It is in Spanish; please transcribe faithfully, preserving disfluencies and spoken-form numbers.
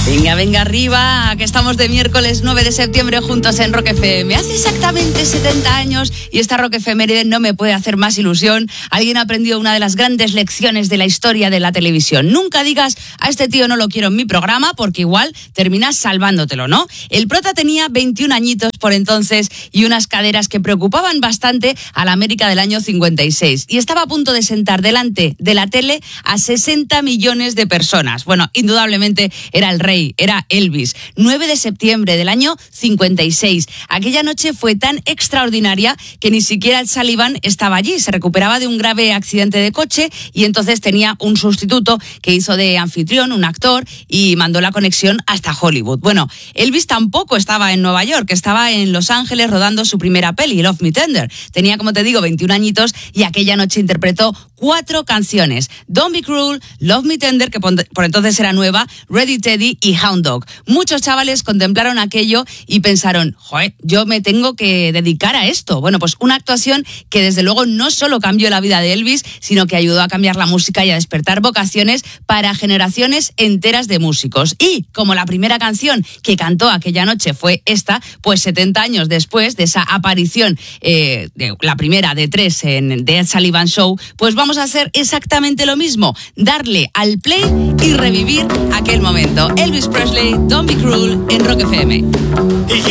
Venga, venga arriba, que estamos de miércoles nueve de septiembre juntos en Rock F M. Hace exactamente setenta años y esta Rock Efeméride no me puede hacer más ilusión. Alguien ha aprendido una de las grandes lecciones de la historia de la televisión. Nunca digas, a este tío no lo quiero en mi programa, porque igual terminas salvándotelo, ¿no? El prota tenía veintiún añitos por entonces y unas caderas que preocupaban bastante a la América del año cincuenta y seis. Y estaba a punto de sentar delante de la tele a sesenta millones de personas. Bueno, indudablemente era el rey. Era Elvis. nueve de septiembre del año cincuenta y seis. Aquella noche fue tan extraordinaria que ni siquiera el Sullivan estaba allí. Se recuperaba de un grave accidente de coche y entonces tenía un sustituto que hizo de anfitrión, un actor, y mandó la conexión hasta Hollywood. Bueno, Elvis tampoco estaba en Nueva York, estaba en Los Ángeles rodando su primera peli, Love Me Tender. Tenía, como te digo, veintiún añitos y aquella noche interpretó cuatro canciones: Don't Be Cruel, Love Me Tender, que por entonces era nueva, Ready Teddy y Hound Dog. Muchos chavales contemplaron aquello y pensaron, joder, yo me tengo que dedicar a esto. Bueno, pues una actuación que desde luego no solo cambió la vida de Elvis, sino que ayudó a cambiar la música y a despertar vocaciones para generaciones enteras de músicos. Y como la primera canción que cantó aquella noche fue esta, pues setenta años después de esa aparición, eh, de la primera de tres en The Ed Sullivan Show, pues vamos a hacer exactamente lo mismo, darle al play y revivir aquel momento. Elvis Presley, Don't Be Cruel, en Rock F M.